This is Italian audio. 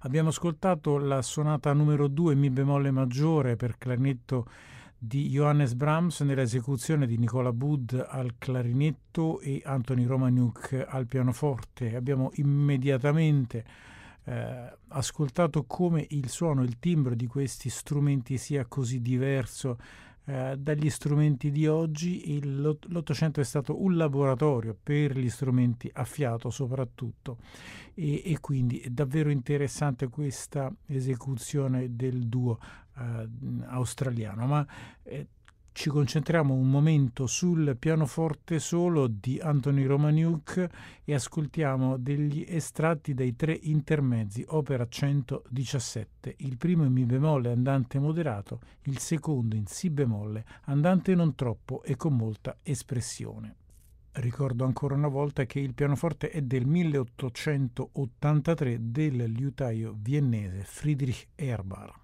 Abbiamo ascoltato la sonata numero 2 Mi bemolle maggiore per clarinetto di Johannes Brahms nell'esecuzione di Nicola Budd al clarinetto e Anthony Romaniuk al pianoforte. Abbiamo immediatamente ascoltato come il suono, il timbro di questi strumenti sia così diverso dagli strumenti di oggi. L'Ottocento è stato un laboratorio per gli strumenti a fiato soprattutto e quindi è davvero interessante questa esecuzione del duo australiano, ma ci concentriamo un momento sul pianoforte solo di Anthony Romaniuk e ascoltiamo degli estratti dai 3 intermezzi, opera 117, il primo in Mi bemolle andante moderato, il secondo in Si bemolle andante non troppo e con molta espressione. Ricordo ancora una volta che il pianoforte è del 1883 del liutaio viennese Friedrich Erbar.